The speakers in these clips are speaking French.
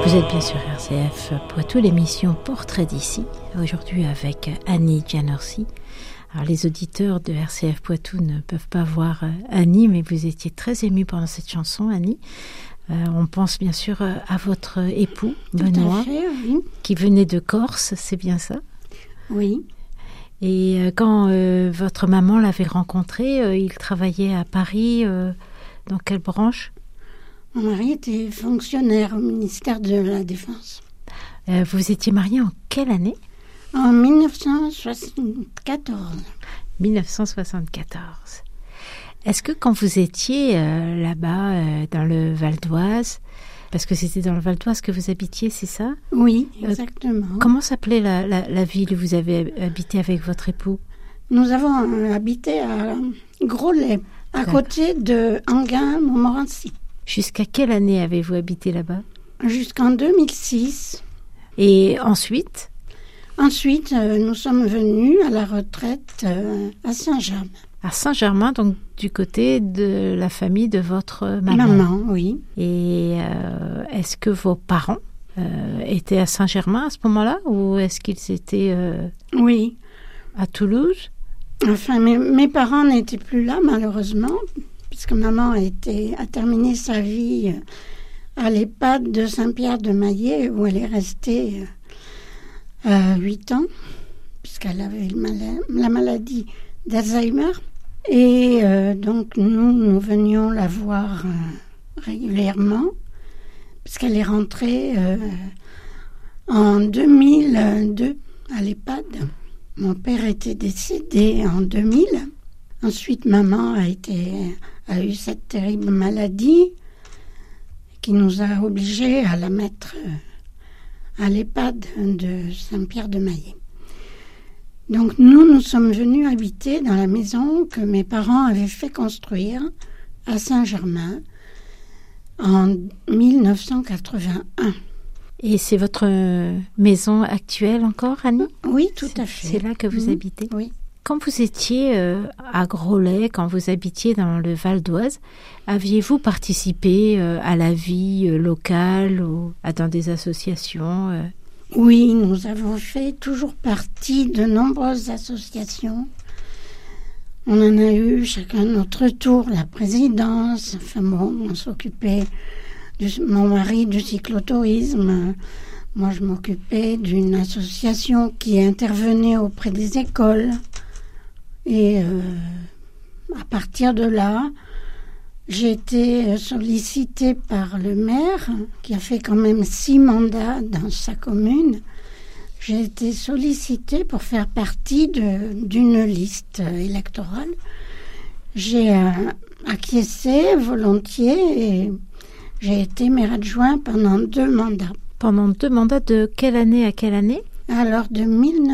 Vous êtes bien sur RCF Poitou, l'émission Portrait d'ici, aujourd'hui avec Annie Gianorsi. Alors les auditeurs de RCF Poitou ne peuvent pas voir Annie, mais vous étiez très émue pendant cette chanson, Annie. On pense bien sûr à votre époux, Benoît, oui. Qui venait de Corse, c'est bien ça? Oui. Et quand votre maman l'avait rencontré, il travaillait à Paris, dans quelle branche? Mon mari était fonctionnaire au ministère de la Défense. Vous étiez mariés en quelle année? En 1974. 1974. Est-ce que quand vous étiez là-bas, dans le Val d'Oise, parce que c'était dans le Val d'Oise que vous habitiez, c'est ça? Oui, exactement. Comment s'appelait la ville où vous avez habité avec votre époux? Nous avons habité à Groslay, à côté de Enghien-Montmorency. Jusqu'à quelle année avez-vous habité là-bas? Jusqu'en 2006. Et ensuite? Ensuite, nous sommes venus à la retraite à Saint-Germain. À Saint-Germain, donc du côté de la famille de votre maman. Maman, oui. Et est-ce que vos parents étaient à Saint-Germain à ce moment-là, ou est-ce qu'ils étaient oui. À Toulouse? Enfin, mes parents n'étaient plus là, malheureusement, puisque maman a terminé sa vie à l'EHPAD de Saint-Pierre-de-Maillé, où elle est restée 8 ans, puisqu'elle avait la maladie d'Alzheimer. Et donc, nous venions la voir régulièrement, puisqu'elle est rentrée en 2002 à l'EHPAD. Mon père était décédé en 2000. Ensuite, maman a eu cette terrible maladie qui nous a obligés à la mettre à l'EHPAD de Saint-Pierre-de-Maillé. Donc nous sommes venus habiter dans la maison que mes parents avaient fait construire à Saint-Germain en 1981. Et c'est votre maison actuelle encore, Annie? Oui, tout à fait. C'est là que vous habitez? Oui. Quand vous étiez à Groslay, quand vous habitiez dans le Val d'Oise, aviez-vous participé à la vie locale ou dans des associations Oui, nous avons fait toujours partie de nombreuses associations. On en a eu chacun notre tour, la présidence. Enfin bon, on s'occupait, mon mari, du cyclotourisme. Moi, je m'occupais d'une association qui intervenait auprès des écoles. Et à partir de là, j'ai été sollicitée par le maire, qui a fait quand même 6 mandats dans sa commune. J'ai été sollicitée pour faire partie d'une liste électorale. J'ai acquiescé volontiers et j'ai été maire adjoint pendant 2 mandats. Pendant 2 mandats, de quelle année à quelle année? Alors de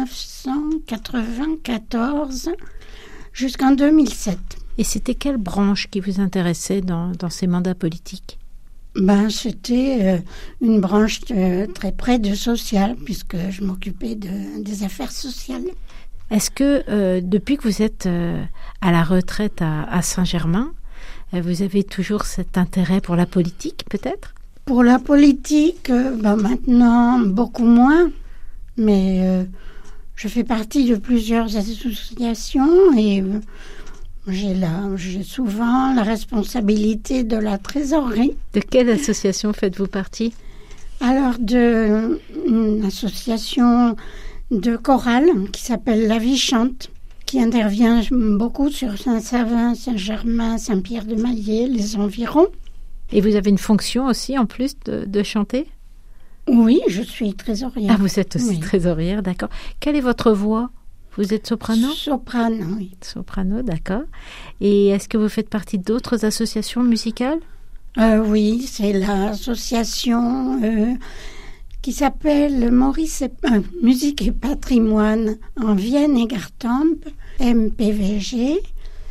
1994 jusqu'en 2007. Et c'était quelle branche qui vous intéressait dans ces mandats politiques? C'était une branche très près de social, puisque je m'occupais des affaires sociales. Est-ce que depuis que vous êtes à la retraite à Saint-Germain, vous avez toujours cet intérêt pour la politique, peut-être? Pour la politique, maintenant, beaucoup moins. Mais je fais partie de plusieurs associations et j'ai souvent la responsabilité de la trésorerie. De quelle association faites-vous partie? Alors, une association de chorale qui s'appelle La Vie Chante, qui intervient beaucoup sur Saint-Savin, Saint-Germain, Saint-Pierre-de-Maillé, les environs. Et vous avez une fonction aussi, en plus de chanter? Oui, je suis trésorière. Ah, vous êtes aussi trésorière, d'accord. Quelle est votre voix? Vous êtes soprano? Soprano, oui. Soprano, d'accord. Et est-ce que vous faites partie d'autres associations musicales? Oui, c'est l'association qui s'appelle Musique et Patrimoine en Vienne et Gartempe, MPVG,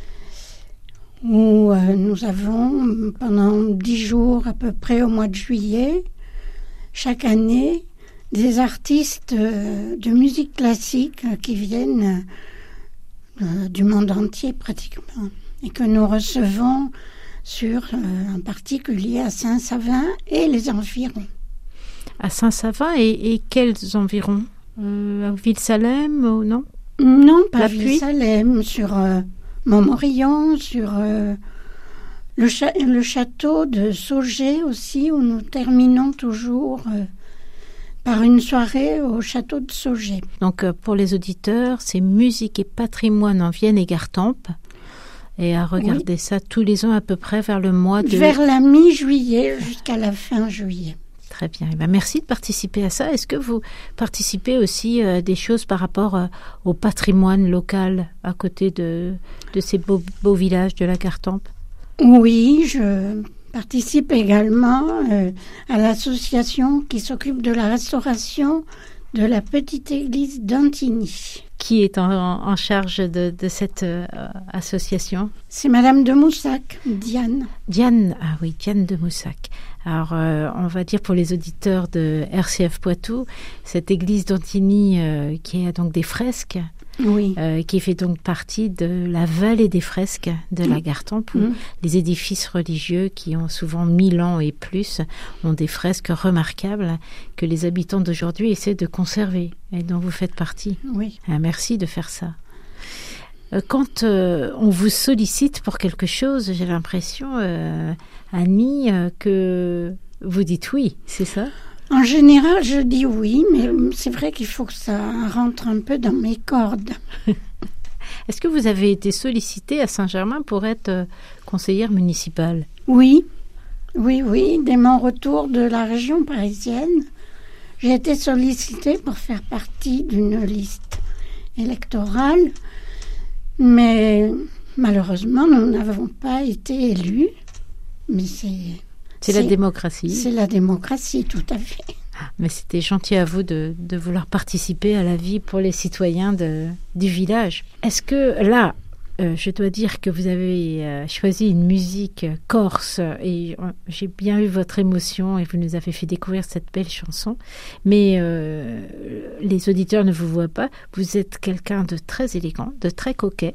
où nous avons pendant 10 jours à peu près au mois de juillet, chaque année, des artistes de musique classique qui viennent du monde entier pratiquement et que nous recevons en particulier à Saint-Savin et les environs. À Saint-Savin et quels environs à Ville-Salem ou non? Non, pas Ville-Salem, sur Montmorillon, sur le château de Sauget aussi, où nous terminons toujours par une soirée au château de Sauget. Donc pour les auditeurs, c'est musique et patrimoine en Vienne et Gartempe. Et à regarder ça tous les ans à peu près vers le mois de... Vers la mi-juillet jusqu'à la fin juillet. Très bien. Merci de participer à ça. Est-ce que vous participez aussi à des choses par rapport au patrimoine local à côté de ces beaux villages de la Gartempe? Oui, je participe également à l'association qui s'occupe de la restauration de la petite église d'Antigny. Qui est en charge de cette association? C'est Madame de Moussac, Diane. Diane de Moussac. Alors, on va dire pour les auditeurs de RCF Poitou, cette église d'Antigny qui a donc des fresques, qui fait donc partie de la vallée des fresques de la Gartempe, où les édifices religieux qui ont souvent 1000 ans et plus ont des fresques remarquables que les habitants d'aujourd'hui essaient de conserver et dont vous faites partie. Oui. Merci de faire ça. Quand on vous sollicite pour quelque chose, j'ai l'impression, Annie, que vous dites oui, c'est ça? En général, je dis oui, mais c'est vrai qu'il faut que ça rentre un peu dans mes cordes. Est-ce que vous avez été sollicitée à Saint-Germain pour être conseillère municipale? Oui, dès mon retour de la région parisienne, j'ai été sollicitée pour faire partie d'une liste électorale, mais malheureusement, nous n'avons pas été élus. Mais c'est la démocratie. C'est la démocratie, tout à fait. Mais c'était gentil à vous de vouloir participer à la vie pour les citoyens du village. Est-ce que là, je dois dire que vous avez choisi une musique corse et j'ai bien eu votre émotion et vous nous avez fait découvrir cette belle chanson. Mais les auditeurs ne vous voient pas. Vous êtes quelqu'un de très élégant, de très coquet.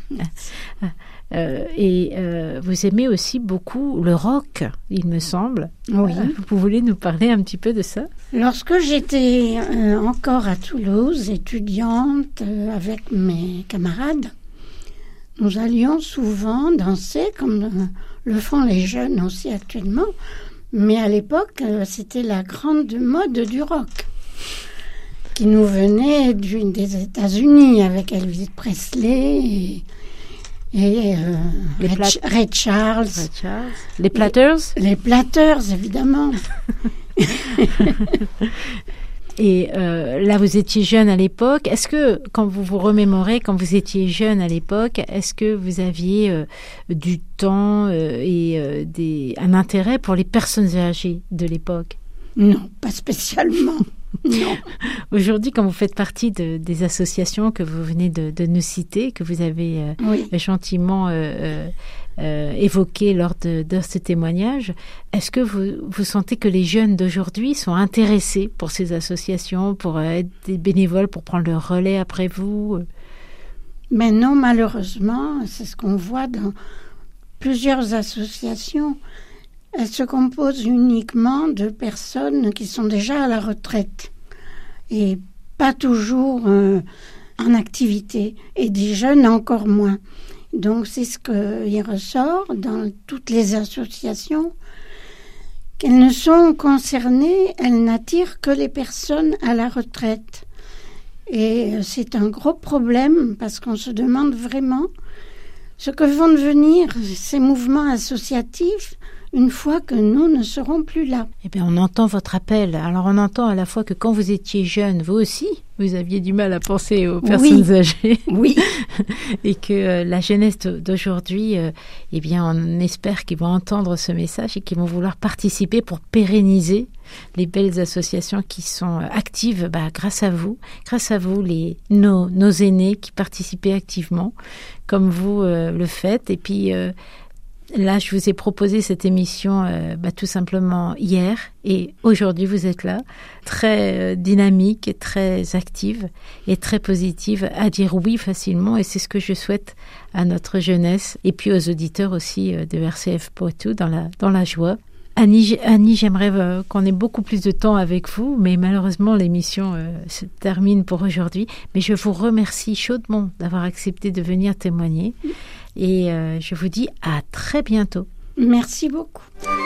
Et vous aimez aussi beaucoup le rock, il me semble. Oui. Vous voulez nous parler un petit peu de ça? Lorsque j'étais encore à Toulouse, étudiante avec mes camarades, nous allions souvent danser, comme le font les jeunes aussi actuellement. Mais à l'époque, c'était la grande mode du rock qui nous venait des États-Unis avec Elvis Presley et Ray Charles. Les Platters? Les Platters, évidemment. Et là, vous étiez jeune à l'époque. Est-ce que, quand vous vous remémorez, quand vous étiez jeune à l'époque, est-ce que vous aviez du temps et un intérêt pour les personnes âgées de l'époque? Non, pas spécialement. Non. Aujourd'hui, quand vous faites partie des associations que vous venez de nous citer, que vous avez gentiment évoquées lors de ce témoignage, est-ce que vous sentez que les jeunes d'aujourd'hui sont intéressés pour ces associations, pour être des bénévoles, pour prendre le relais après vous? Mais non, malheureusement, c'est ce qu'on voit dans plusieurs associations. Elles se composent uniquement de personnes qui sont déjà à la retraite et pas toujours en activité, et des jeunes encore moins. Donc c'est ce qu'il ressort dans toutes les associations, qu'elles ne sont concernées, elles n'attirent que les personnes à la retraite. Et c'est un gros problème parce qu'on se demande vraiment ce que vont devenir ces mouvements associatifs une fois que nous ne serons plus là. Eh bien, on entend votre appel. Alors, on entend à la fois que quand vous étiez jeune, vous aussi, vous aviez du mal à penser aux personnes âgées. Oui. Et que la jeunesse d'aujourd'hui, eh bien, on espère qu'ils vont entendre ce message et qu'ils vont vouloir participer pour pérenniser les belles associations qui sont actives grâce à vous, nos aînés qui participaient activement, comme vous le faites. Et puis, là, je vous ai proposé cette émission tout simplement hier et aujourd'hui vous êtes là, très dynamique et très active et très positive, à dire oui facilement, et c'est ce que je souhaite à notre jeunesse et puis aux auditeurs aussi de RCF Poitou dans la joie. Annie, j'aimerais qu'on ait beaucoup plus de temps avec vous, mais malheureusement, l'émission se termine pour aujourd'hui. Mais je vous remercie chaudement d'avoir accepté de venir témoigner. Et je vous dis à très bientôt. Merci beaucoup.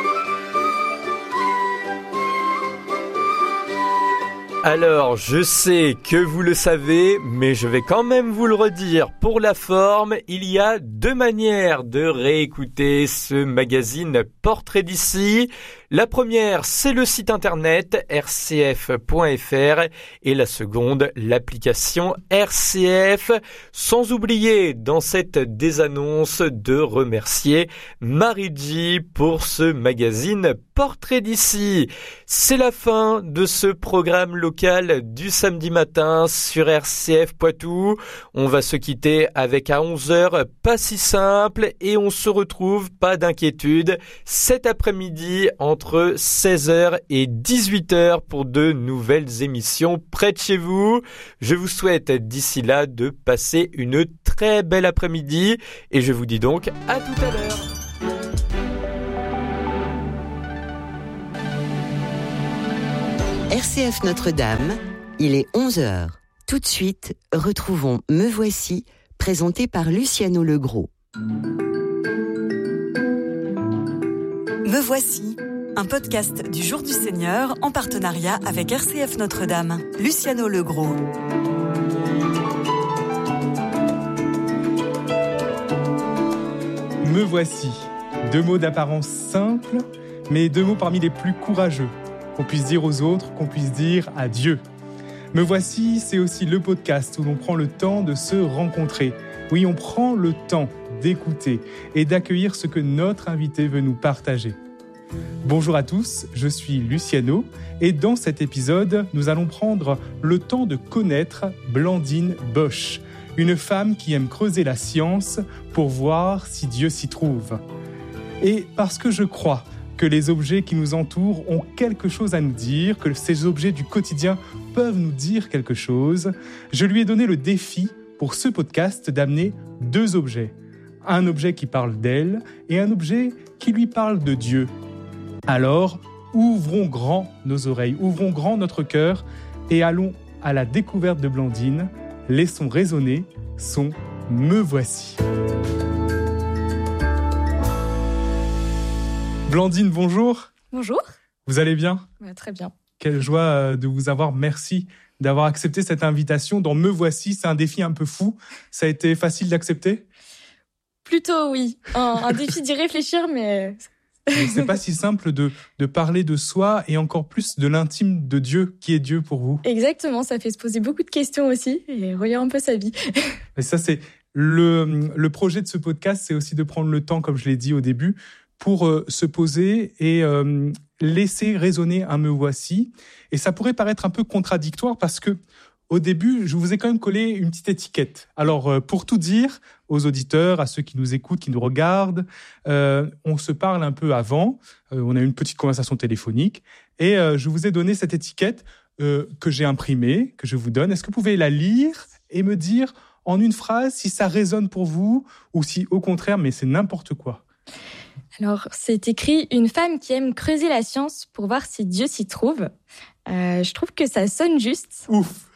Alors, je sais que vous le savez, mais je vais quand même vous le redire. Pour la forme, il y a 2 manières de réécouter ce magazine Portrait d'ici. La première, c'est le site internet rcf.fr et la seconde, l'application RCF. Sans oublier, dans cette désannonce, de remercier Marie-G pour ce magazine Portrait d'ici. C'est la fin de ce programme local du samedi matin sur RCF Poitou. On va se quitter avec à 11h, pas si simple, et on se retrouve, pas d'inquiétude, cet après-midi entre 16h et 18h pour de nouvelles émissions près de chez vous. Je vous souhaite d'ici là de passer une très belle après-midi et je vous dis donc à tout à l'heure. RCF Notre-Dame, il est 11h. Tout de suite, retrouvons Me Voici, présenté par Luciano Legros. Me Voici, un podcast du Jour du Seigneur en partenariat avec RCF Notre-Dame. Luciano Legros. Me voici. 2 mots d'apparence simple, mais 2 mots parmi les plus courageux. Qu'on puisse dire aux autres, qu'on puisse dire à Dieu. Me voici, c'est aussi le podcast où l'on prend le temps de se rencontrer. Oui, on prend le temps d'écouter et d'accueillir ce que notre invité veut nous partager. Bonjour à tous, je suis Luciano et dans cet épisode, nous allons prendre le temps de connaître Blandine Bosch, une femme qui aime creuser la science pour voir si Dieu s'y trouve. Et parce que je crois que les objets qui nous entourent ont quelque chose à nous dire, que ces objets du quotidien peuvent nous dire quelque chose, je lui ai donné le défi pour ce podcast d'amener 2 objets. Un objet qui parle d'elle et un objet qui lui parle de Dieu. Alors, ouvrons grand nos oreilles, ouvrons grand notre cœur et allons à la découverte de Blandine. Laissons résonner son « Me voici ». Blandine, bonjour. Bonjour. Vous allez bien ? Très bien. Quelle joie de vous avoir. Merci d'avoir accepté cette invitation dans Me Voici. C'est un défi un peu fou. Ça a été facile d'accepter ? Plutôt oui. Un défi d'y réfléchir, mais c'est pas si simple de parler de soi et encore plus de l'intime de Dieu. Qui est Dieu pour vous ? Exactement, ça fait se poser beaucoup de questions aussi et relire un peu sa vie. Et ça, c'est le projet de ce podcast, c'est aussi de prendre le temps, comme je l'ai dit au début, pour se poser et laisser résonner un Me voici. Et ça pourrait paraître un peu contradictoire parce que au début, je vous ai quand même collé une petite étiquette. Alors, pour tout dire aux auditeurs, à ceux qui nous écoutent, qui nous regardent, on se parle un peu avant. On a eu une petite conversation téléphonique. Et je vous ai donné cette étiquette que j'ai imprimée, que je vous donne. Est-ce que vous pouvez la lire et me dire en une phrase si ça résonne pour vous ou si, au contraire, mais c'est n'importe quoi ? Alors, c'est écrit « Une femme qui aime creuser la science pour voir si Dieu s'y trouve ». Je trouve que ça sonne juste. Ouf.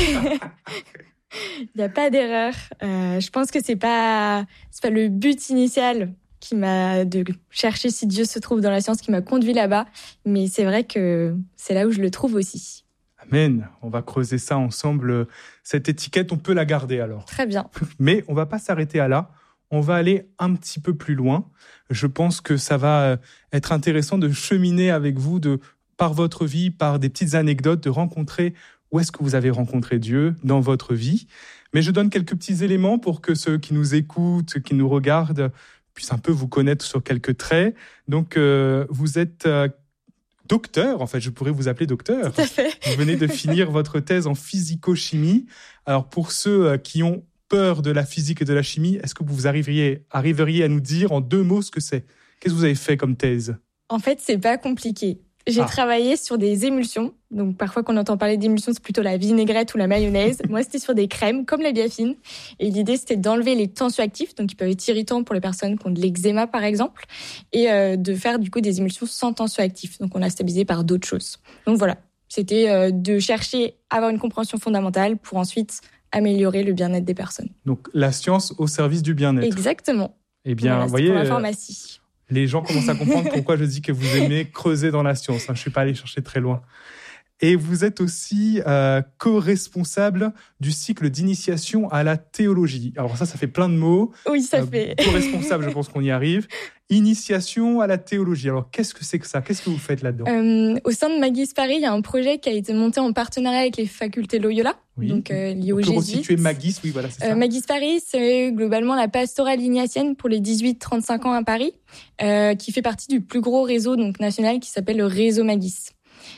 Il n'y a pas d'erreur. Je pense que c'est pas le but initial de chercher si Dieu se trouve dans la science qui m'a conduit là-bas. Mais c'est vrai que c'est là où je le trouve aussi. Amen. On va creuser ça ensemble. Cette étiquette, on peut la garder alors. Très bien. Mais on va pas s'arrêter à là. On va aller un petit peu plus loin. Je pense que ça va être intéressant de cheminer avec vous par votre vie, par des petites anecdotes, de rencontrer où est-ce que vous avez rencontré Dieu dans votre vie. Mais je donne quelques petits éléments pour que ceux qui nous écoutent, qui nous regardent, puissent un peu vous connaître sur quelques traits. Donc, vous êtes docteur, en fait, je pourrais vous appeler docteur. Tout à fait. Vous venez de finir votre thèse en physico-chimie. Alors, pour ceux qui ont peur de la physique et de la chimie, est-ce que vous arriveriez à nous dire en 2 mots ce que c'est ? Qu'est-ce que vous avez fait comme thèse ? En fait, c'est pas compliqué. J'ai travaillé sur des émulsions. Donc, parfois, quand on entend parler d'émulsions, c'est plutôt la vinaigrette ou la mayonnaise. Moi, c'était sur des crèmes, comme la biafine. Et l'idée, c'était d'enlever les tensioactifs, donc qui peuvent être irritants pour les personnes qui ont de l'eczéma, par exemple, et de faire, du coup, des émulsions sans tensioactifs. Donc, on a stabilisé par d'autres choses. Donc, voilà. C'était de chercher à avoir une compréhension fondamentale pour ensuite améliorer le bien-être des personnes. Donc, la science au service du bien-être. Exactement. Eh bien, voilà, vous voyez, pour la pharmacie. Les gens commencent à comprendre pourquoi je dis que vous aimez creuser dans la science. Je ne suis pas allé chercher très loin. Et vous êtes aussi co-responsable du cycle d'initiation à la théologie. Alors ça fait plein de mots. Oui, ça fait. Co-responsable, je pense qu'on y arrive. Initiation à la théologie. Alors, qu'est-ce que c'est que ça ? Qu'est-ce que vous faites là-dedans ? Au sein de Magis Paris, il y a un projet qui a été monté en partenariat avec les facultés Loyola, donc lié aux jésuites. Pour resituer Magis, oui, voilà, c'est ça. Magis Paris, c'est globalement la pastorale ignatienne pour les 18-35 ans à Paris, qui fait partie du plus gros réseau donc national qui s'appelle le réseau Magis.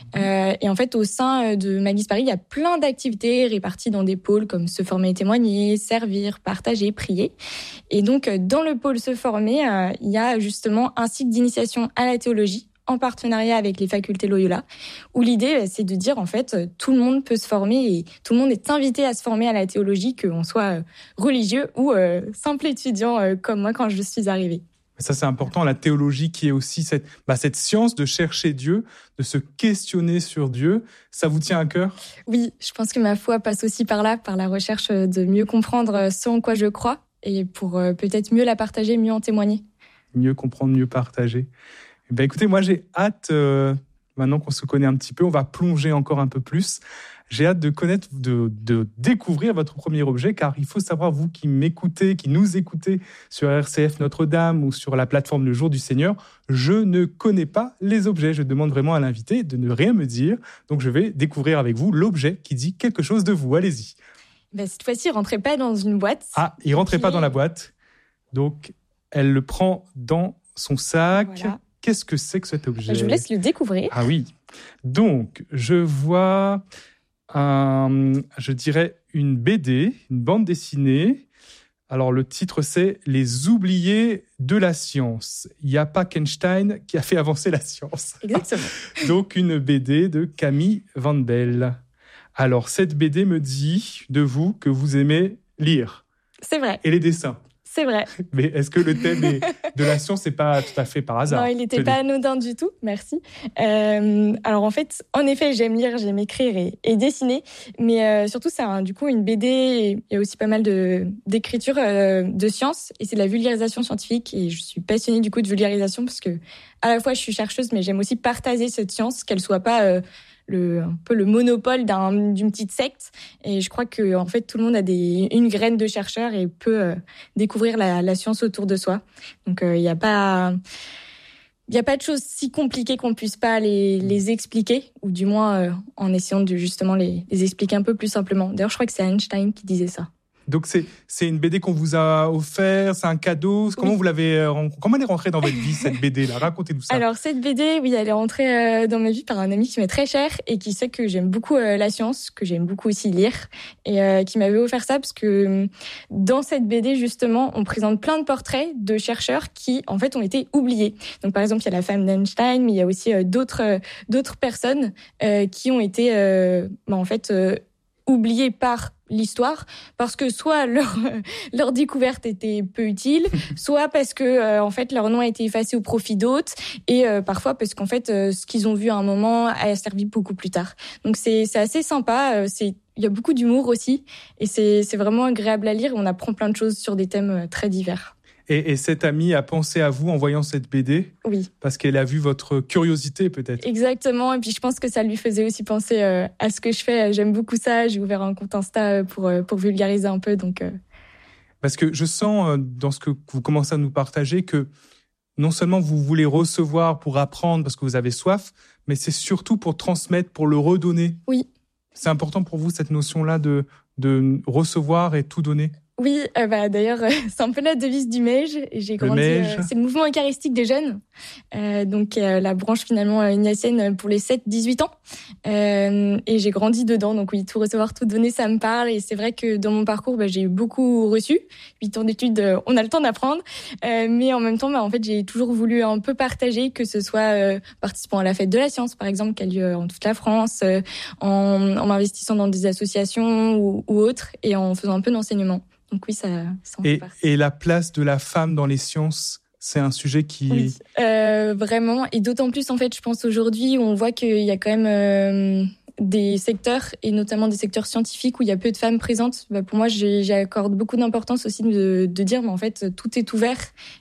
Et en fait, au sein de Magis Paris, il y a plein d'activités réparties dans des pôles comme se former et témoigner, servir, partager, prier. Et donc, dans le pôle se former, il y a justement un cycle d'initiation à la théologie en partenariat avec les facultés Loyola, où l'idée, c'est de dire, en fait, tout le monde peut se former et tout le monde est invité à se former à la théologie, qu'on soit religieux ou simple étudiant comme moi quand je suis arrivée. Ça, c'est important, la théologie qui est aussi cette science de chercher Dieu, de se questionner sur Dieu. Ça vous tient à cœur ? Oui, je pense que ma foi passe aussi par là, par la recherche de mieux comprendre ce en quoi je crois et pour peut-être mieux la partager, mieux en témoigner. Mieux comprendre, mieux partager. Eh bien, écoutez, moi, j'ai hâte, maintenant qu'on se connaît un petit peu, on va plonger encore un peu plus. J'ai hâte de connaître, de découvrir votre premier objet, car il faut savoir, vous qui m'écoutez, qui nous écoutez sur RCF Notre-Dame ou sur la plateforme Le Jour du Seigneur, je ne connais pas les objets. Je demande vraiment à l'invité de ne rien me dire. Donc, je vais découvrir avec vous l'objet qui dit quelque chose de vous. Allez-y. Ben, cette fois-ci, il ne rentrait pas dans une boîte. Ah, il ne rentrait pas dans la boîte. Donc, elle le prend dans son sac. Voilà. Qu'est-ce que c'est que cet objet ? Je vous laisse le découvrir. Ah oui. Donc, je vois... je dirais une BD, une bande dessinée. Alors, le titre, c'est « Les oubliés de la science ». Il n'y a pas qu'Einstein qui a fait avancer la science. Exactement. Donc, une BD de Camille Van Belle. Alors, cette BD me dit de vous que vous aimez lire. C'est vrai. Et les dessins. C'est vrai. Mais est-ce que le thème de la science n'est pas tout à fait par hasard ? Non, il n'était pas anodin du tout, merci. Alors en fait, en effet, j'aime lire, j'aime écrire et dessiner, mais surtout c'est du coup une BD, il y a aussi pas mal d'écriture de science, et c'est de la vulgarisation scientifique, et je suis passionnée du coup de vulgarisation, parce que à la fois je suis chercheuse, mais j'aime aussi partager cette science, qu'elle soit pas... un peu le monopole d'une petite secte, et je crois que en fait tout le monde a une graine de chercheur et peut découvrir la science autour de soi. Donc il y a pas de choses si compliquées qu'on puisse pas les expliquer, ou du moins en essayant de justement les expliquer un peu plus simplement. D'ailleurs, je crois que c'est Einstein qui disait ça. Donc c'est une BD qu'on vous a offert, c'est un cadeau. Comment vous comment elle est rentrée dans votre vie, cette BD là ? Racontez-nous ça. Alors cette BD, oui, elle est rentrée dans ma vie par un ami qui m'est très cher et qui sait que j'aime beaucoup la science, que j'aime beaucoup aussi lire, et qui m'avait offert ça parce que dans cette BD justement, on présente plein de portraits de chercheurs qui en fait ont été oubliés. Donc par exemple, il y a la femme d'Einstein, mais il y a aussi d'autres personnes qui ont été oubliées par l'histoire, parce que soit leur découverte était peu utile, soit parce que en fait leur nom a été effacé au profit d'autres, et parfois parce qu'en fait ce qu'ils ont vu à un moment a servi beaucoup plus tard. Donc c'est assez sympa, il y a beaucoup d'humour aussi, et c'est vraiment agréable à lire. On apprend plein de choses sur des thèmes très divers. Et cette amie a pensé à vous en voyant cette BD ? Oui. Parce qu'elle a vu votre curiosité, peut-être ? Exactement. Et puis, je pense que ça lui faisait aussi penser à ce que je fais. J'aime beaucoup ça. J'ai ouvert un compte Insta pour vulgariser un peu. Donc, Parce que je sens, dans ce que vous commencez à nous partager, que non seulement vous voulez recevoir pour apprendre parce que vous avez soif, mais c'est surtout pour transmettre, pour le redonner. Oui. C'est important pour vous, cette notion-là de recevoir et tout donner ? Oui, d'ailleurs, c'est un peu la devise du MEJ. J'ai grandi, c'est le mouvement eucharistique des jeunes, donc la branche finalement ignatienne pour les 7-18 ans. Et j'ai grandi dedans, donc oui, tout recevoir, tout donner, ça me parle. Et c'est vrai que dans mon parcours, j'ai beaucoup reçu. 8 ans d'études, on a le temps d'apprendre, mais en même temps, en fait, j'ai toujours voulu un peu partager, que ce soit participant à la fête de la science, par exemple, qui a lieu en toute la France, en m'investissant dans des associations ou autres, et en faisant un peu d'enseignement. Donc oui, ça en fait partie. Et la place de la femme dans les sciences, c'est un sujet qui... Oui, vraiment. Et d'autant plus, en fait, je pense aujourd'hui, où on voit qu'il y a quand même des secteurs, et notamment des secteurs scientifiques, où il y a peu de femmes présentes. Pour moi, j'accorde beaucoup d'importance aussi de dire, mais en fait, tout est ouvert.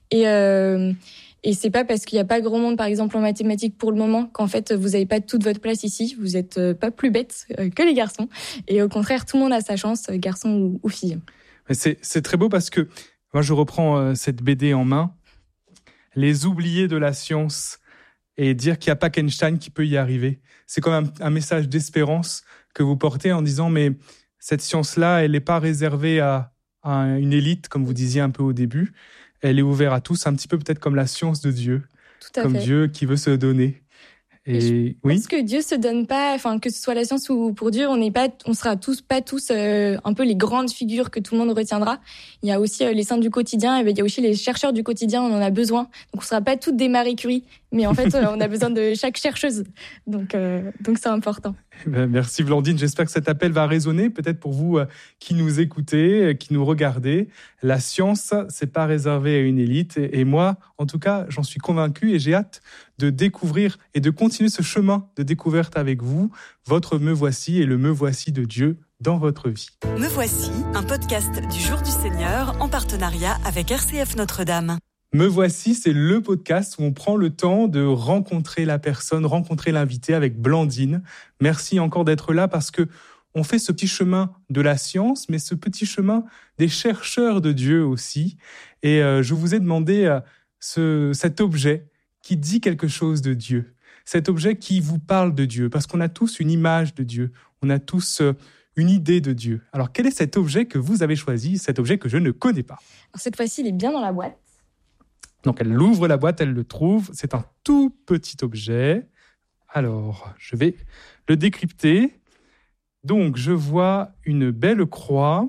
Et c'est pas parce qu'il n'y a pas grand monde, par exemple, en mathématiques pour le moment, qu'en fait, vous n'avez pas toute votre place ici. Vous n'êtes pas plus bêtes que les garçons. Et au contraire, tout le monde a sa chance, garçon ou fille. Mais c'est très beau parce que moi, je reprends cette BD en main. Les oubliés de la science et dire qu'il n'y a pas qu'Einstein qui peut y arriver. C'est quand même un message d'espérance que vous portez en disant, mais cette science-là, elle n'est pas réservée à une élite, comme vous disiez un peu au début. Elle est ouverte à tous, un petit peu peut-être comme la science de Dieu. Tout à comme fait. Dieu qui veut se donner. Et je pense que Dieu se donne pas, que ce soit la science ou pour Dieu, on sera pas tous un peu les grandes figures que tout le monde retiendra. Il y a aussi les saints du quotidien, et il y a aussi les chercheurs du quotidien, on en a besoin. Donc on sera pas toutes des Marie Curie, mais en fait on a besoin de chaque chercheuse. Donc c'est important. Merci Blandine, j'espère que cet appel va résonner, peut-être pour vous qui nous écoutez, qui nous regardez. La science, c'est pas réservé à une élite, et moi, en tout cas, j'en suis convaincu et j'ai hâte de découvrir et de continuer ce chemin de découverte avec vous, votre Me Voici et le Me Voici de Dieu dans votre vie. Me Voici, un podcast du Jour du Seigneur en partenariat avec RCF Notre-Dame. Me Voici, c'est le podcast où on prend le temps de rencontrer la personne, rencontrer l'invité avec Blandine. Merci encore d'être là parce que on fait ce petit chemin de la science, mais ce petit chemin des chercheurs de Dieu aussi. Et je vous ai demandé cet objet qui dit quelque chose de Dieu, cet objet qui vous parle de Dieu, parce qu'on a tous une image de Dieu, on a tous une idée de Dieu. Alors quel est cet objet que vous avez choisi, cet objet que je ne connais pas? Alors cette fois-ci, il est bien dans la boîte. Donc elle ouvre la boîte, elle le trouve, c'est un tout petit objet. Alors, je vais le décrypter. Donc, je vois une belle croix,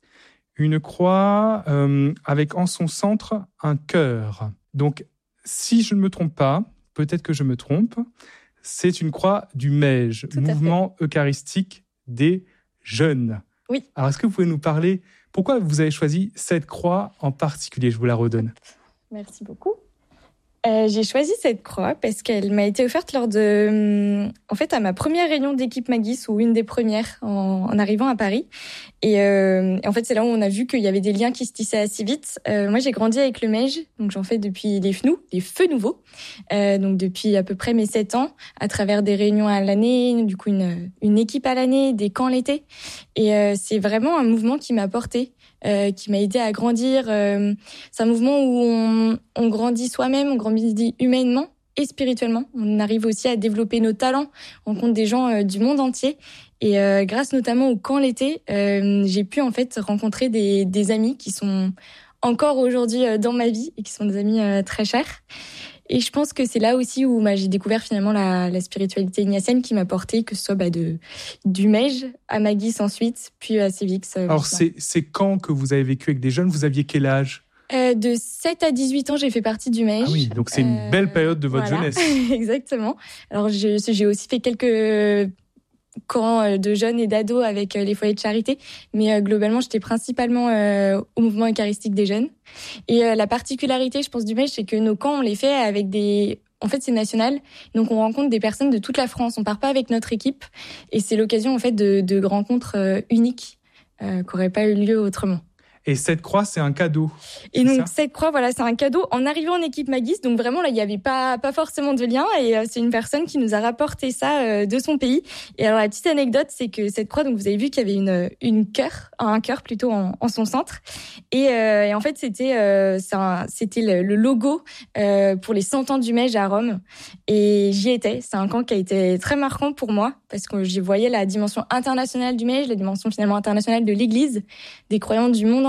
avec en son centre un cœur. Donc, si je ne me trompe pas, peut-être que je me trompe, c'est une croix du MEJ, Mouvement Eucharistique des Jeunes. Oui. Alors, est-ce que vous pouvez nous parler, pourquoi vous avez choisi cette croix en particulier? Je vous la redonne. Merci beaucoup. J'ai choisi cette croix parce qu'elle m'a été offerte lors à ma première réunion d'équipe Magis, ou une des premières en arrivant à Paris. Et en fait, c'est là où on a vu qu'il y avait des liens qui se tissaient assez vite. Moi, j'ai grandi avec le MEJ, donc j'en fais depuis les Feux Nouveaux, donc depuis à peu près mes 7 ans, à travers des réunions à l'année, du coup une équipe à l'année, des camps l'été. Et c'est vraiment un mouvement qui m'a portée. Qui m'a aidé à grandir. C'est un mouvement où on grandit soi-même, on grandit humainement et spirituellement. On arrive aussi à développer nos talents, on rencontre des gens du monde entier. Et grâce notamment au camp l'été, j'ai pu en fait rencontrer des amis qui sont encore aujourd'hui dans ma vie et qui sont des amis très chers. Et je pense que c'est là aussi où j'ai découvert finalement la spiritualité ignatienne qui m'a porté, que ce soit du MEJ à Magis ensuite, puis à Cévix. Alors c'est quand que vous avez vécu avec des jeunes? Vous aviez quel âge? De 7 à 18 ans, j'ai fait partie du MEJ. Ah oui, donc c'est une belle période de votre jeunesse. Exactement. Alors j'ai aussi fait quelques camps de jeunes et d'ados avec les foyers de charité, mais globalement j'étais principalement au mouvement eucharistique des jeunes. Et la particularité, je pense, du MEJ, c'est que nos camps on les fait avec en fait c'est national, donc on rencontre des personnes de toute la France, on part pas avec notre équipe, et c'est l'occasion en fait de rencontres uniques qui n'auraient pas eu lieu autrement. Et cette croix, c'est un cadeau. Et donc, cette croix, voilà, c'est un cadeau en arrivant en équipe Magis. Donc, vraiment, là, il n'y avait pas forcément de lien. Et c'est une personne qui nous a rapporté ça de son pays. Et alors, la petite anecdote, c'est que cette croix, donc, vous avez vu qu'il y avait un cœur plutôt en son centre. Et en fait, c'était le logo pour les 100 ans du MEJ à Rome. Et j'y étais. C'est un camp qui a été très marquant pour moi parce que j'y voyais la dimension internationale du MEJ, la dimension finalement internationale de l'Église, des croyants du monde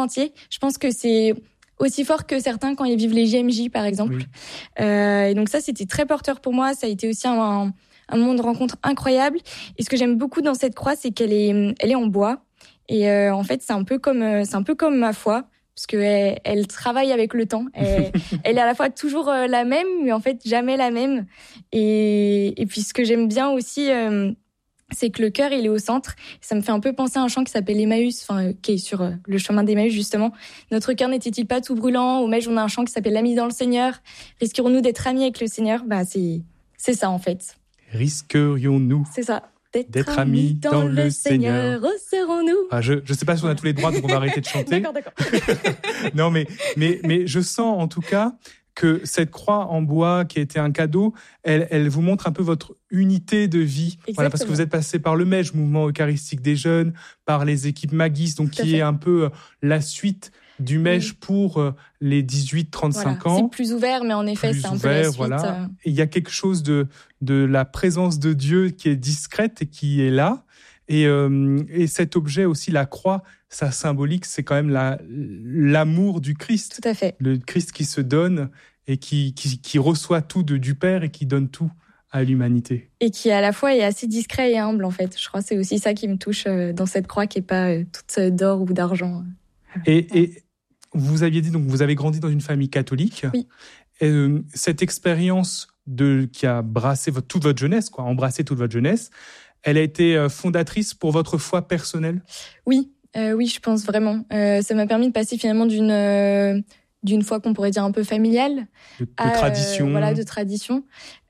entier. Je pense que c'est aussi fort que certains quand ils vivent les JMJ, par exemple. Oui. Et donc ça, c'était très porteur pour moi. Ça a été aussi un moment de rencontre incroyable. Et ce que j'aime beaucoup dans cette croix, c'est qu'elle est en bois. Et en fait, c'est un peu comme ma foi, parce que elle travaille avec le temps. Elle est à la fois toujours la même, mais en fait jamais la même. Et puis ce que j'aime bien aussi, c'est que le cœur il est au centre. Ça me fait un peu penser à un chant qui s'appelle Emmaüs, qui est sur le chemin d'Emmaüs justement. Notre cœur n'était-il pas tout brûlant? Au Mège, on a un chant qui s'appelle L'ami dans le Seigneur. Risquerions-nous d'être amis avec le Seigneur? C'est ça en fait. Risquerions-nous? C'est ça. D'être amis dans le Seigneur. Oh, serons-nous? Je sais pas si on a tous les droits, donc on va arrêter de chanter. D'accord. Non, mais je sens en tout cas que cette croix en bois qui a été un cadeau, elle vous montre un peu votre unité de vie. Exactement. Voilà, parce que vous êtes passé par le Mège, mouvement eucharistique des jeunes, par les équipes Magis, donc qui est un peu la suite du Mège pour les 18-35 ans. C'est plus ouvert, mais en effet, c'est un peu la suite. Voilà. Et il y a quelque chose de la présence de Dieu qui est discrète et qui est là. Et cet objet aussi, la croix, ça symbolique, c'est quand même l'amour du Christ. Tout à fait. Le Christ qui se donne et qui reçoit tout du Père et qui donne tout à l'humanité. Et qui à la fois est assez discret et humble en fait. Je crois que c'est aussi ça qui me touche dans cette croix qui est pas toute d'or ou d'argent. Et vous aviez dit, donc vous avez grandi dans une famille catholique. Oui. Cette expérience qui a brassé toute votre jeunesse, embrassé toute votre jeunesse, elle a été fondatrice pour votre foi personnelle? Oui, je pense vraiment. Ça m'a permis de passer finalement d'une foi qu'on pourrait dire un peu familiale, de tradition. De tradition,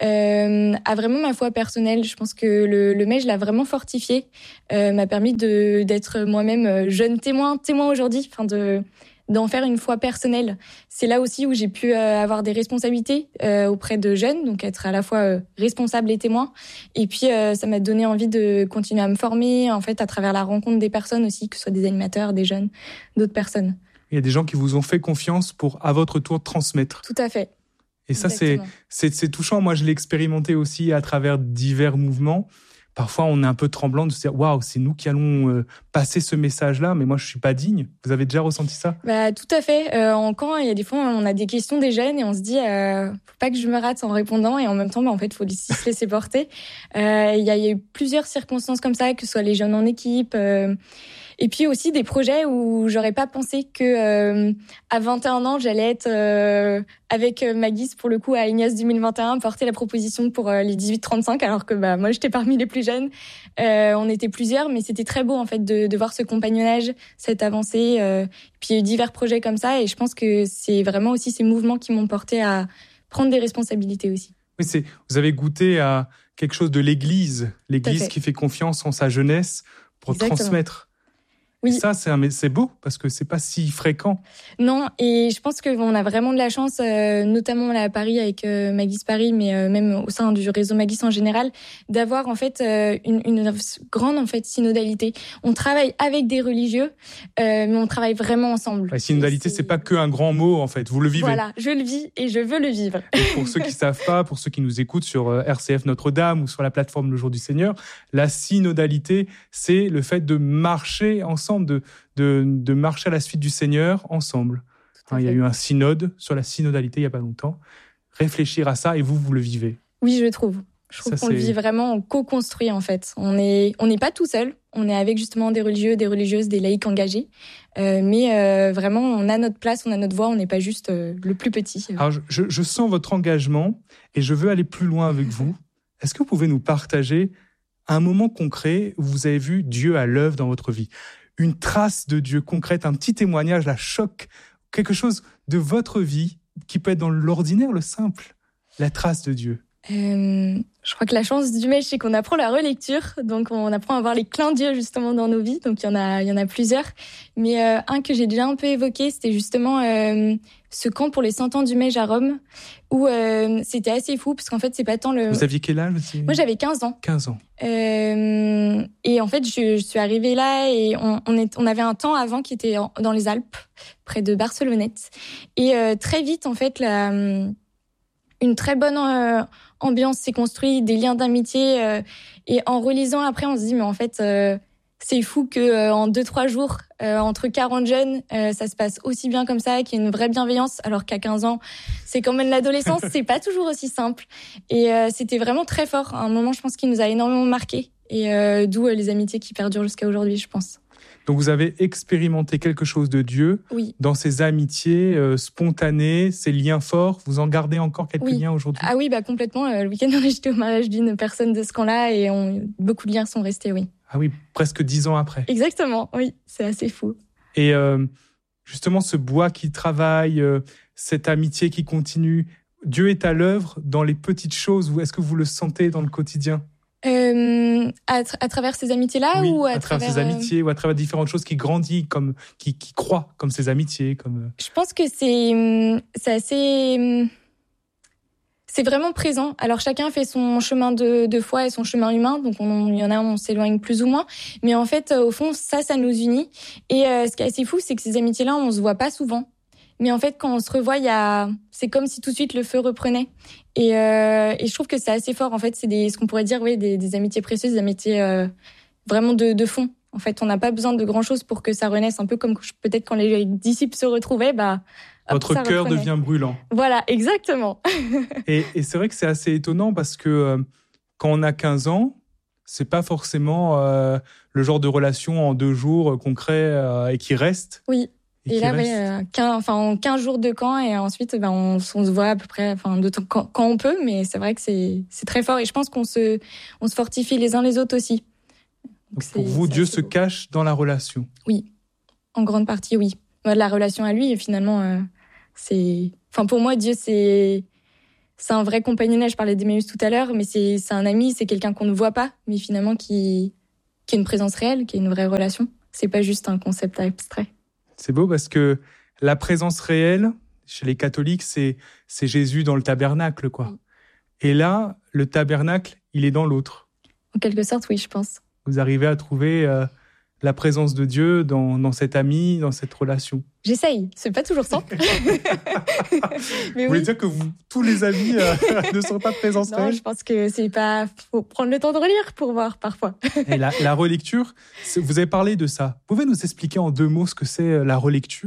à vraiment ma foi personnelle. Je pense que le Mège l'a vraiment fortifié, m'a permis d'être moi-même jeune témoin aujourd'hui, d'en faire une foi personnelle. C'est là aussi où j'ai pu avoir des responsabilités auprès de jeunes, donc être à la fois responsable et témoin. Et puis ça m'a donné envie de continuer à me former, en fait, à travers la rencontre des personnes aussi, que ce soit des animateurs, des jeunes, d'autres personnes. Il y a des gens qui vous ont fait confiance pour, à votre tour, transmettre. Tout à fait. Et ça, c'est touchant. Moi, je l'ai expérimenté aussi à travers divers mouvements. Parfois, on est un peu tremblant de se dire « Waouh, c'est nous qui allons passer ce message-là, mais moi, je ne suis pas digne. » Vous avez déjà ressenti ça? Tout à fait. En camp, il y a des fois, on a des questions des jeunes et on se dit faut pas que je me rate en répondant. Et en même temps, en fait, il faut aussi se laisser porter. Il y a eu plusieurs circonstances comme ça, que ce soit les jeunes en équipe... Et puis aussi des projets où j'aurais pas pensé que à 21 ans j'allais être avec Magis pour le coup à Ignace 2021 porter la proposition pour les 18-35 alors que moi j'étais parmi les plus jeunes. On était plusieurs mais c'était très beau en fait de voir ce compagnonnage, cette avancée. Puis il y a eu divers projets comme ça et je pense que c'est vraiment aussi ces mouvements qui m'ont porté à prendre des responsabilités aussi. Oui, vous avez goûté à quelque chose de l'Église qui fait confiance en sa jeunesse pour transmettre. Oui. Et ça, c'est beau parce que c'est pas si fréquent. Non, et je pense qu'on a vraiment de la chance, notamment là à Paris avec Magis Paris, mais même au sein du réseau Magis en général, d'avoir en fait une grande en fait synodalité. On travaille avec des religieux, mais on travaille vraiment ensemble. La synodalité, c'est pas que un grand mot en fait. Vous le vivez. Voilà, je le vis et je veux le vivre. Et pour ceux qui savent pas, pour ceux qui nous écoutent sur RCF Notre-Dame ou sur la plateforme Le Jour du Seigneur, la synodalité, c'est le fait de marcher ensemble. De marcher à la suite du Seigneur ensemble. Il y a eu un synode sur la synodalité il n'y a pas longtemps. Réfléchir à ça et vous le vivez. Oui, je trouve. Je trouve qu'on le vit vraiment, on co-construit en fait. On n'est pas tout seul. On est avec justement des religieux, des religieuses, des laïcs engagés. Mais vraiment, on a notre place, on a notre voix. On n'est pas juste le plus petit. Alors, je sens votre engagement et je veux aller plus loin avec vous. Est-ce que vous pouvez nous partager un moment concret où vous avez vu Dieu à l'œuvre dans votre vie? Une trace de Dieu concrète, un petit témoignage, la choc, quelque chose de votre vie qui peut être dans l'ordinaire, le simple, la trace de Dieu. Je crois que la chance du Mège, c'est qu'on apprend la relecture, donc on apprend à voir les clins d'yeux justement dans nos vies, donc il y en a plusieurs. Mais un que j'ai déjà un peu évoqué, c'était justement ce camp pour les 100 ans du Mège à Rome, où c'était assez fou, parce qu'en fait, c'est pas tant le... Vous aviez quel âge aussi? Moi, j'avais 15 ans. 15 ans. Et en fait, je suis arrivée là et on avait un temps avant qui était dans les Alpes, près de Barcelonnette. Et très vite, en fait, une très bonne ambiance s'est construite, des liens d'amitié. Et en relisant après, on se dit, mais en fait, c'est fou que en 2-3 jours, entre 40 jeunes, ça se passe aussi bien comme ça, qu'il y ait une vraie bienveillance, alors qu'à 15 ans, c'est quand même l'adolescence, c'est pas toujours aussi simple. Et c'était vraiment très fort. À un moment, je pense qu'il nous a énormément marqué. Et d'où les amitiés qui perdurent jusqu'à aujourd'hui, je pense. Donc vous avez expérimenté quelque chose de Dieu dans ces amitiés spontanées, ces liens forts. Vous en gardez encore quelques liens aujourd'hui? Ah oui, complètement. Le week-end dernier, j'étais au mariage d'une personne de ce camp-là et beaucoup de liens sont restés, oui. Ah oui, presque 10 ans après. Exactement, oui, c'est assez fou. Et justement, ce bois qui travaille, cette amitié qui continue, Dieu est à l'œuvre dans les petites choses, ou est-ce que vous le sentez dans le quotidien? À travers ces amitiés-là, oui, ou à travers ces amitiés, ou à travers différentes choses qui grandissent, comme qui croient, comme ces amitiés, comme. Je pense que c'est assez. C'est vraiment présent. Alors chacun fait son chemin de foi et son chemin humain, donc il y en a on s'éloigne plus ou moins, mais en fait au fond ça nous unit. Et ce qui est assez fou, c'est que ces amitiés-là on se voit pas souvent. Mais en fait, quand on se revoit, c'est comme si tout de suite le feu reprenait. Et je trouve que c'est assez fort. En fait, c'est ce qu'on pourrait dire, des amitiés précieuses, des amitiés vraiment de fond. En fait, on n'a pas besoin de grand-chose pour que ça renaisse. Un peu comme peut-être quand les disciples se retrouvaient, votre cœur devient brûlant. Voilà, exactement. et c'est vrai que c'est assez étonnant parce que quand on a 15 ans, c'est pas forcément le genre de relation en 2 jours concret et qui reste. Oui. Et là, en 15 jours de camp, et ensuite, on se voit à peu près, quand on peut, mais c'est vrai que c'est très fort, et je pense qu'on se fortifie les uns les autres aussi. Donc pour vous, Dieu se cache dans la relation? Oui, en grande partie, oui. La relation à lui, finalement, pour moi, Dieu, c'est un vrai compagnonnage. Je parlais d'Emmaüs tout à l'heure, mais c'est un ami, c'est quelqu'un qu'on ne voit pas, mais finalement qui a une présence réelle, qui a une vraie relation. C'est pas juste un concept abstrait. C'est beau parce que la présence réelle, chez les catholiques, c'est Jésus dans le tabernacle, quoi. Oui. Et là, le tabernacle, il est dans l'autre. En quelque sorte, oui, je pense. Vous arrivez à trouver la présence de Dieu dans cet ami, dans cette relation. J'essaye, c'est pas toujours simple. Mais vous voulez dire que tous les amis ne sont pas de présence réelle? Non, je pense que faut prendre le temps de relire pour voir parfois. Et la relecture, vous avez parlé de ça. Vous pouvez nous expliquer en 2 mots ce que c'est la relecture?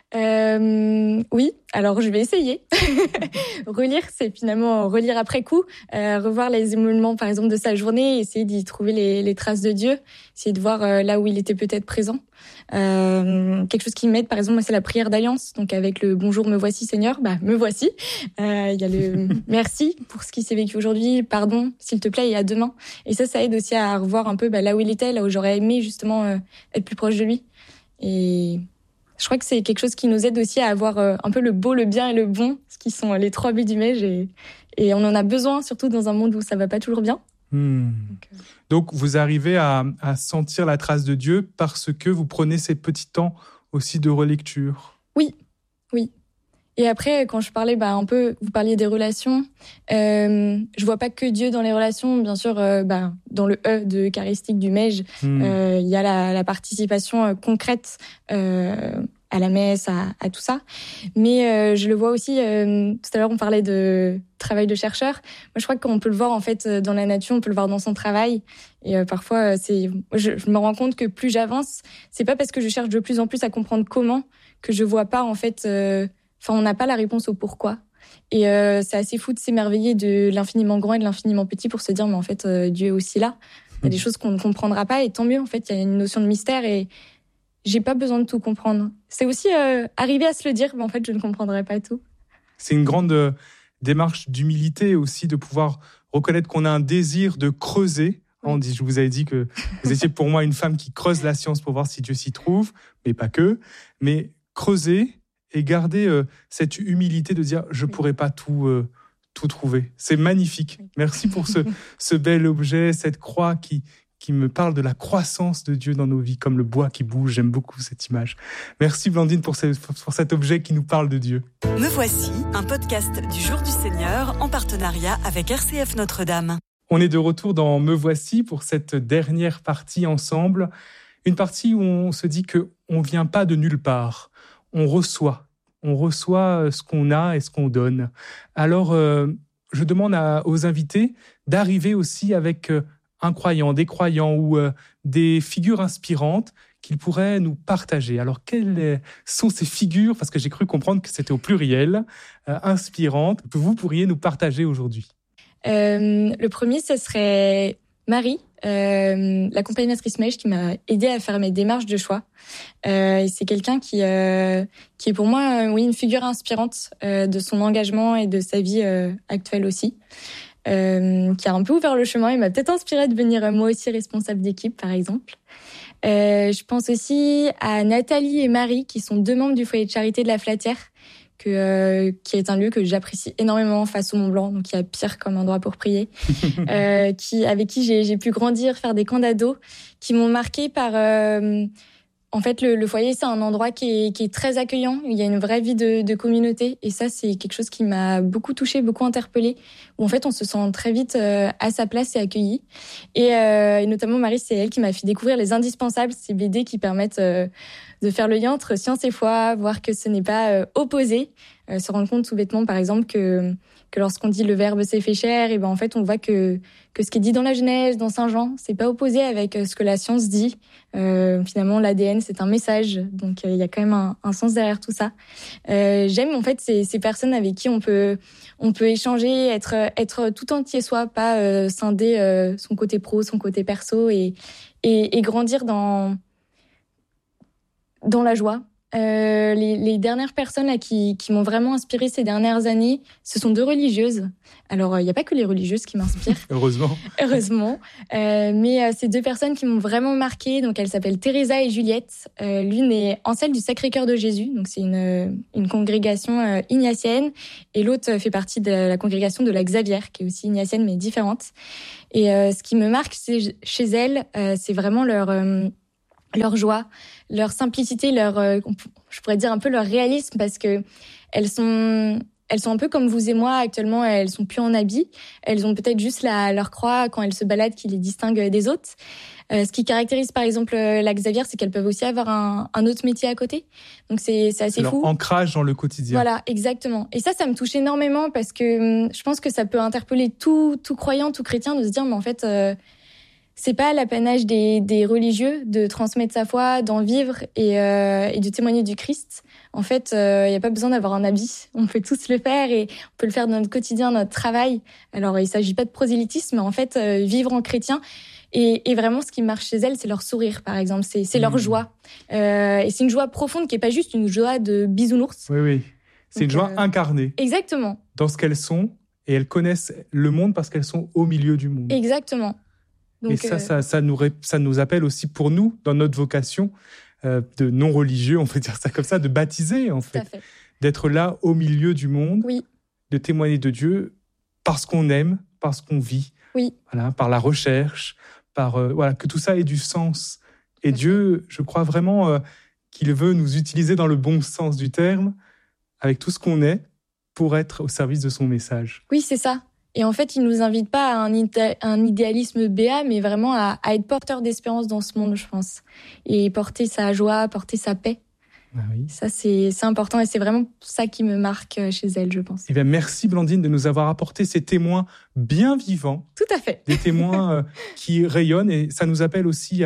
Oui, alors je vais essayer. Relire, c'est finalement relire après coup, revoir les émoulements par exemple de sa journée, essayer d'y trouver les traces de Dieu, essayer de voir là où il était peut-être présent. Quelque chose qui m'aide par exemple, moi, c'est la prière d'alliance, donc avec le bonjour me voici Seigneur, me voici. Il y a le merci pour ce qui s'est vécu aujourd'hui, pardon s'il te plaît et à demain. Et ça aide aussi à revoir un peu là où il était, là où j'aurais aimé justement être plus proche de lui. Et je crois que c'est quelque chose qui nous aide aussi à avoir un peu le beau, le bien et le bon, ce qui sont les 3 buts du Mège. Et on en a besoin, surtout dans un monde où ça va pas toujours bien. Donc vous arrivez à sentir la trace de Dieu parce que vous prenez ces petits temps aussi de relecture. Oui. Et après, quand je parlais un peu, vous parliez des relations, je vois pas que Dieu dans les relations, bien sûr, dans le E de eucharistique du Mège, il y a la participation concrète à la messe, à tout ça. Mais je le vois aussi, tout à l'heure on parlait de travail de chercheur. Moi je crois qu'on peut le voir en fait dans la nature, on peut le voir dans son travail. Et parfois, je me rends compte que plus j'avance, c'est pas parce que je cherche de plus en plus à comprendre comment que je vois pas en fait... on n'a pas la réponse au pourquoi. Et c'est assez fou de s'émerveiller de l'infiniment grand et de l'infiniment petit pour se dire, mais en fait, Dieu est aussi là. Il y a des choses qu'on ne comprendra pas et tant mieux, en fait, il y a une notion de mystère et j'ai pas besoin de tout comprendre. C'est aussi arriver à se le dire, mais en fait, je ne comprendrai pas tout. C'est une grande démarche d'humilité aussi, de pouvoir reconnaître qu'on a un désir de creuser. Je vous avais dit que vous étiez pour moi une femme qui creuse la science pour voir si Dieu s'y trouve, mais pas que. Mais creuser et garder cette humilité de dire je pourrais pas tout trouver. C'est magnifique. Merci pour ce bel objet, cette croix qui me parle de la croissance de Dieu dans nos vies, comme le bois qui bouge. J'aime beaucoup cette image. Merci Blandine pour cet objet qui nous parle de Dieu. Me voici, un podcast du Jour du Seigneur en partenariat avec RCF Notre-Dame. On est de retour dans Me voici pour cette dernière partie ensemble. Une partie où on se dit qu'on vient pas de nulle part. On reçoit ce qu'on a et ce qu'on donne. Alors, je demande aux invités d'arriver aussi avec un croyant, des croyants ou des figures inspirantes qu'il pourrait nous partager. Alors, quelles sont ces figures, parce que j'ai cru comprendre que c'était au pluriel, inspirantes, que vous pourriez nous partager aujourd'hui? Le premier, ce serait Marie, l'accompagnatrice Mèche, qui m'a aidée à faire mes démarches de choix. Et c'est quelqu'un qui est pour moi une figure inspirante de son engagement et de sa vie actuelle aussi. Qui a un peu ouvert le chemin et m'a peut-être inspirée de devenir moi aussi responsable d'équipe, par exemple. Je pense aussi à Nathalie et Marie, qui sont 2 membres du foyer de charité de la Flatière, qui est un lieu que j'apprécie énormément face au Mont Blanc, donc il y a pire comme endroit pour prier, avec qui j'ai pu grandir, faire des camps d'ados, qui m'ont marqué par... En fait, le foyer, c'est un endroit qui est très accueillant. Il y a une vraie vie de communauté. Et ça, c'est quelque chose qui m'a beaucoup touchée, beaucoup interpellée. Où en fait, on se sent très vite à sa place et accueilli. Et notamment, Marie, c'est elle qui m'a fait découvrir Les Indispensables, ces BD qui permettent de faire le lien entre science et foi, voir que ce n'est pas opposé. Se rendre compte tout bêtement, par exemple, que lorsqu'on dit le Verbe s'est fait chair, et ben en fait, on voit que ce qui est dit dans la Genèse, dans Saint Jean, c'est pas opposé avec ce que la science dit. Finalement, l'ADN, c'est un message, donc il y a quand même un sens derrière tout ça. J'aime en fait ces personnes avec qui on peut échanger, être tout entier soi, pas scinder son côté pro, son côté perso, et grandir dans la joie. Les dernières personnes là qui m'ont vraiment inspirée ces dernières années, ce sont 2 religieuses. Alors il n'y a pas que les religieuses qui m'inspirent. Heureusement. Mais ces 2 personnes qui m'ont vraiment marquée, donc elles s'appellent Teresa et Juliette. L'une est ancêtre du Sacré-Cœur de Jésus, donc c'est une congrégation ignatienne, et l'autre fait partie de la congrégation de la Xavier, qui est aussi ignatienne mais différente. Et ce qui me marque chez elles, c'est vraiment leur joie, leur simplicité, je pourrais dire un peu leur réalisme, parce que elles sont un peu comme vous et moi actuellement. Elles sont plus en habit, elles ont peut-être juste leur croix quand elles se baladent qui les distingue des autres. Ce qui caractérise par exemple la Xavier, c'est qu'elles peuvent aussi avoir un autre métier à côté. Donc c'est assez fou. Leur ancrage dans le quotidien. Voilà, exactement. Et ça me touche énormément, parce que je pense que ça peut interpeller tout croyant, tout chrétien, de se dire mais en fait c'est pas l'apanage des religieux de transmettre sa foi, d'en vivre et de témoigner du Christ. En fait, il y a pas besoin d'avoir un habit. On peut tous le faire, et on peut le faire dans notre quotidien, notre travail. Alors, il s'agit pas de prosélytisme, mais en fait, vivre en chrétien. Et vraiment, ce qui marche chez elles, c'est leur sourire, par exemple. C'est leur joie. Et c'est une joie profonde qui est pas juste une joie de bisounours. Oui. C'est une joie incarnée. Exactement. Dans ce qu'elles sont, et elles connaissent le monde parce qu'elles sont au milieu du monde. Exactement. Donc, et ça nous appelle aussi pour nous, dans notre vocation de non-religieux, on peut dire ça comme ça, de baptiser en fait. D'être là au milieu du monde, oui. De témoigner de Dieu parce qu'on aime, parce qu'on vit, oui. Voilà, par la recherche, que tout ça ait du sens. Et Dieu, je crois vraiment qu'il veut nous utiliser dans le bon sens du terme, avec tout ce qu'on est, pour être au service de son message. Oui, c'est ça. Et en fait, il nous invite pas à un idéalisme béat, mais vraiment à être porteur d'espérance dans ce monde, je pense. Et porter sa joie, porter sa paix. Ah oui. Ça, c'est important, et c'est vraiment ça qui me marque chez elle, je pense. Eh bien, merci Blandine de nous avoir apporté ces témoins bien vivants. Tout à fait. Des témoins qui rayonnent, et ça nous appelle aussi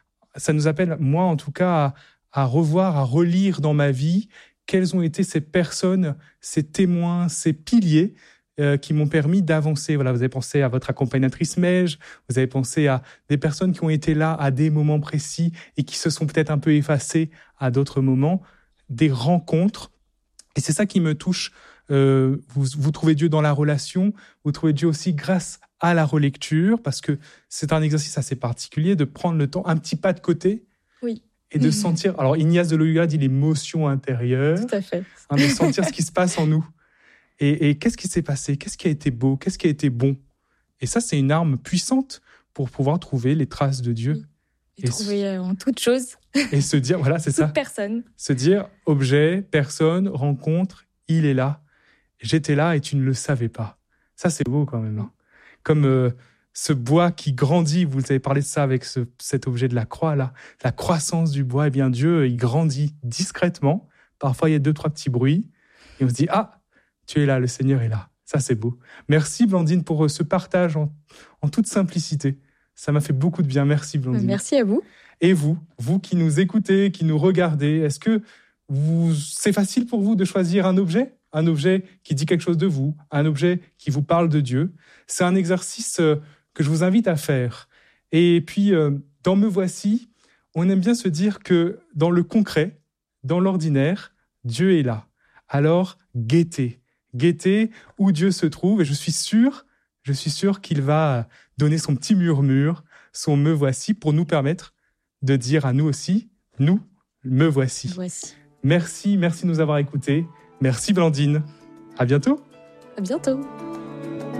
moi en tout cas, à revoir, à relire dans ma vie quelles ont été ces personnes, ces témoins, ces piliers qui m'ont permis d'avancer. Voilà, vous avez pensé à votre accompagnatrice Mèche, vous avez pensé à des personnes qui ont été là à des moments précis et qui se sont peut-être un peu effacées à d'autres moments, des rencontres. Et c'est ça qui me touche. Vous trouvez Dieu dans la relation, vous trouvez Dieu aussi grâce à la relecture, parce que c'est un exercice assez particulier de prendre le temps, un petit pas de côté, oui. Et de sentir. Alors Ignace de Loyola dit l'émotion intérieure, tout à fait. De sentir ce qui se passe en nous. Et qu'est-ce qui s'est passé? Qu'est-ce qui a été beau? Qu'est-ce qui a été bon? Et ça, c'est une arme puissante pour pouvoir trouver les traces de Dieu. Et trouver en toute chose. Et se dire, voilà, c'est ça. Toute personne. Se dire, objet, personne, rencontre, il est là. J'étais là et tu ne le savais pas. Ça, c'est beau quand même. Hein. Comme ce bois qui grandit, vous avez parlé de ça avec cet objet de la croix, là. La croissance du bois, eh bien Dieu, il grandit discrètement. Parfois, il y a 2-3 petits bruits. Et on se dit, ah, tu es là, le Seigneur est là. Ça, c'est beau. Merci, Blandine, pour ce partage en toute simplicité. Ça m'a fait beaucoup de bien. Merci Blandine. Merci à vous. Et vous qui nous écoutez, qui nous regardez, est-ce que c'est facile pour vous de choisir un objet qui dit quelque chose de vous, un objet qui vous parle de Dieu? C'est un exercice que je vous invite à faire. Et puis, dans Me Voici, on aime bien se dire que dans le concret, dans l'ordinaire, Dieu est là. Alors, guettez où Dieu se trouve, et je suis sûr qu'il va donner son petit murmure, son Me Voici, pour nous permettre de dire à nous aussi, nous, me voici. Voici. Merci de nous avoir écoutés. Merci Blandine. À bientôt. À bientôt.